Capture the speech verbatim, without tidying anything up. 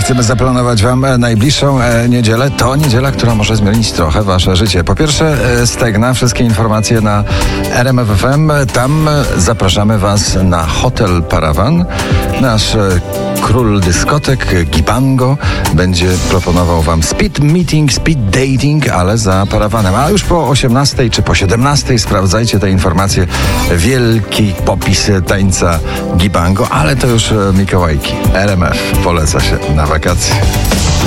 chcemy zaplanować wam najbliższą niedzielę. To niedziela, która może zmienić trochę wasze życie. Po pierwsze Stegna, wszystkie informacje na R M F F M. Tam zapraszamy was na Hotel Parawan. Nasz król dyskotek Gibango będzie proponował wam speed meeting, speed dating, ale za parawanem. A już po osiemnastej czy po siedemnastej sprawdzajcie te informacje. Wielki popis tańca Gibango, ale to już Mikołajki. R M F poleca się na wakacje.